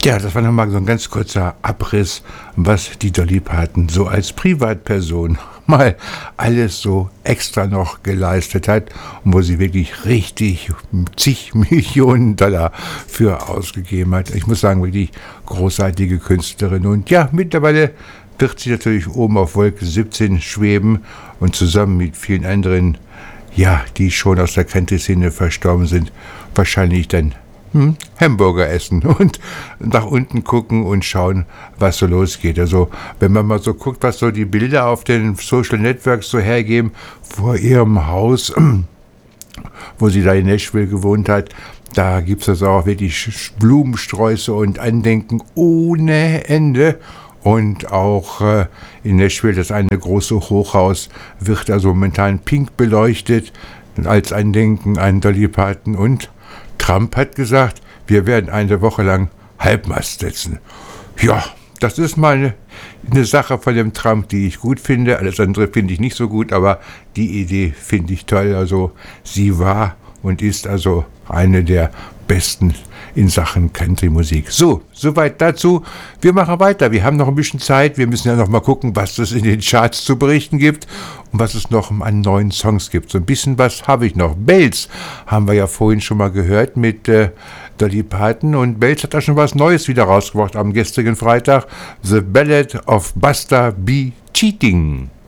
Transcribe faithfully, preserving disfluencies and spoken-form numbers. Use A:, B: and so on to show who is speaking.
A: Ja, das war nochmal so ein ganz kurzer Abriss, was die Dolly Parton so als Privatperson mal alles so extra noch geleistet hat und wo sie wirklich richtig zig Millionen Dollar für ausgegeben hat. Ich muss sagen, wirklich großartige Künstlerin. Und ja, mittlerweile wird sie natürlich oben auf Wolke siebzehn schweben und zusammen mit vielen anderen, ja, die schon aus der Country-Szene verstorben sind, wahrscheinlich dann Hm, Hamburger essen und nach unten gucken und schauen, was so losgeht. Also wenn man mal so guckt, was so die Bilder auf den Social Networks so hergeben, vor ihrem Haus, wo sie da in Nashville gewohnt hat, da gibt es also auch wirklich Blumensträuße und Andenken ohne Ende. Und auch äh, in Nashville, das eine große Hochhaus, wird also momentan pink beleuchtet, als Andenken an Dolly Parton. Und Trump hat gesagt, wir werden eine Woche lang Halbmast setzen. Ja, das ist mal eine, eine Sache von dem Trump, die ich gut finde. Alles andere finde ich nicht so gut, aber die Idee finde ich toll. Also sie war und ist also eine der besten in Sachen Country-Musik. So, soweit dazu. Wir machen weiter. Wir haben noch ein bisschen Zeit. Wir müssen ja noch mal gucken, was es in den Charts zu berichten gibt und was es noch an neuen Songs gibt. So ein bisschen was habe ich noch. Bells haben wir ja vorhin schon mal gehört mit äh, Dolly Parton. Und Bells hat da schon was Neues wieder rausgebracht am gestrigen Freitag. The Ballad of Buster B. Cheating.